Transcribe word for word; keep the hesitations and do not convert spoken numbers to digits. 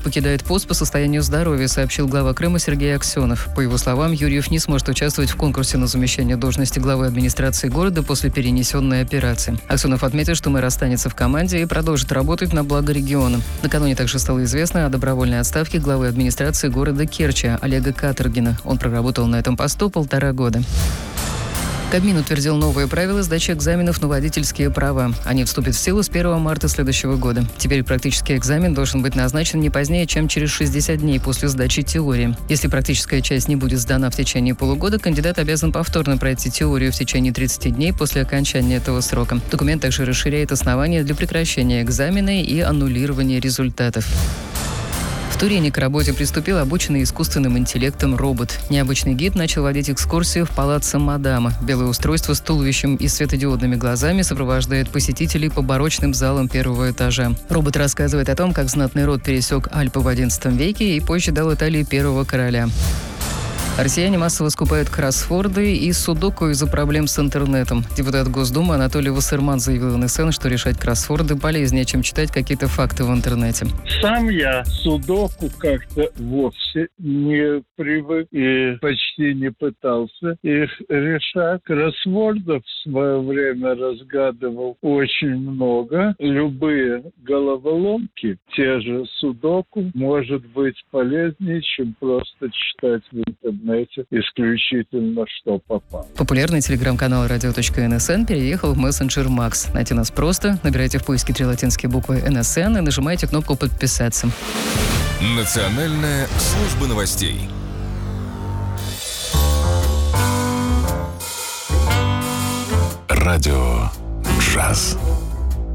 покидает пост по состоянию здоровья, сообщил глава Крыма Сергей Аксенов. По его словам, Юрьев не сможет участвовать в конкурсе на замещение должности главы администрации города после перенесенной операции. Аксенов отметил, что мэр останется в команде и продолжит работать на благо региона. Накануне также стало известно о добровольной отставке главы администрации города Керчи Олега Каторгина. Он проработал на этом посту полтора года. Кабмин утвердил новые правила сдачи экзаменов на водительские права. Они вступят в силу с первого марта следующего года. Теперь практический экзамен должен быть назначен не позднее, чем через шестьдесят дней после сдачи теории. Если практическая часть не будет сдана в течение полугода, кандидат обязан повторно пройти теорию в течение тридцати дней после окончания этого срока. Документ также расширяет основания для прекращения экзамена и аннулирования результатов. В Турине к работе приступил обученный искусственным интеллектом робот. Необычный гид начал водить экскурсию в палаццо Мадама. Белое устройство с туловищем и светодиодными глазами сопровождает посетителей по барочным залам первого этажа. Робот рассказывает о том, как знатный род пересек Альпы в одиннадцатом веке и позже дал Италии первого короля. Россияне массово скупают кроссворды и судоку из-за проблем с интернетом. Депутат Госдумы Анатолий Вассерман заявил эн эс эн, что решать кроссворды полезнее, чем читать какие-то факты в интернете. Сам я судоку как-то вовсе не привык и почти не пытался их решать. Кроссвордов в свое время разгадывал очень много. Любые головоломки, те же судоку, может быть полезнее, чем просто читать в интернете исключительно, что попало. Популярный телеграм-канал радио точка эн эс эн переехал в мессенджер Макс. Найти нас просто. Набирайте в поиске три латинские буквы эн эс эн и нажимайте кнопку «Подписаться». Национальная служба новостей. Радио «Джаз».